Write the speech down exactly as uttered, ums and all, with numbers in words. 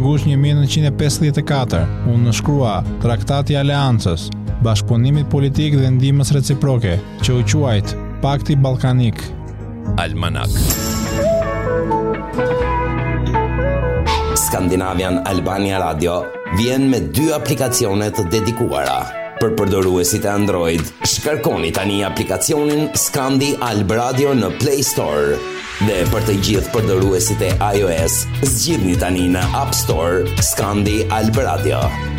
gusht një mijë nëntëqind e pesëdhjetë e katër, u nënshkrua Traktati i Aleancës, Bashkëpunimit Politik dhe Ndihmës Reciproke, që u quajt Pakti Ballkanik. Almanak. Skandinavian Albania Radio vjen me dy aplikacione të dedikuara. Për përdoruesit e Android, shkarkoni tani aplikacionin Skandi Alb Radio në Play Store. Dhe për të gjithë përdoruesit e iOS, zgjidhni tani në App Store Skandi Alb Radio.